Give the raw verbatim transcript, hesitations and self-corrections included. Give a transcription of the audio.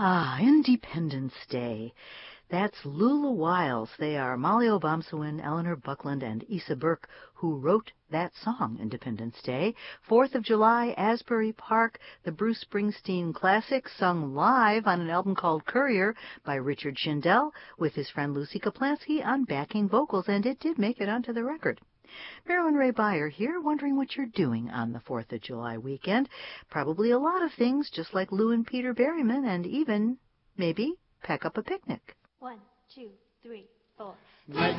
Ah, Independence Day. That's Lula Wiles. They are Molly Obomsawin, Eleanor Buckland, and Issa Burke who wrote that song, Independence Day. Fourth of July, Asbury Park, the Bruce Springsteen classic, sung live on an album called Courier by Richard Shindell with his friend Lucy Kaplansky on backing vocals, and it did make it onto the record. Marilyn Ray Beyer here, wondering what you're doing on the fourth of July weekend. Probably a lot of things, just like Lou and Peter Berryman, and even, maybe, pack up a picnic. One, two, three, four. Make